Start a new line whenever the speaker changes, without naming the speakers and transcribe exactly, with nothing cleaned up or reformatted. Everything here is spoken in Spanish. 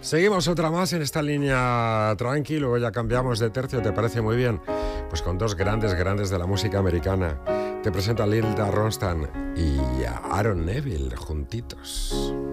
Seguimos otra más en esta línea tranqui, luego ya cambiamos de tercio, ¿te parece? Muy bien. Pues con dos grandes, grandes de la música americana. Te presento a Linda Ronstadt y a Aaron Neville juntitos.